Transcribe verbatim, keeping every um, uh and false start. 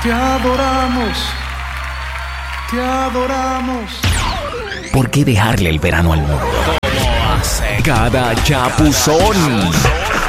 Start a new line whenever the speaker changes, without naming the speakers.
Te adoramos, te adoramos.
¿Por qué dejarle el verano al mundo? Cada chapuzón.